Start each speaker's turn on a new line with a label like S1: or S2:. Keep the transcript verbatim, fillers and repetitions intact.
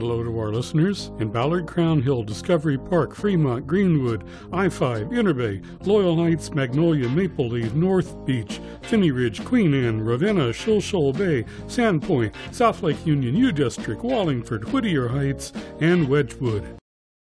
S1: Hello to our listeners in Ballard, Crown Hill, Discovery Park, Fremont, Greenwood, I five, Interbay, Loyal Heights, Magnolia, Maple Leaf, North Beach, Finney Ridge, Queen Anne, Ravenna, Shoal Shoal Bay, Sandpoint, South Lake Union, U District, Wallingford, Whittier Heights, and Wedgwood.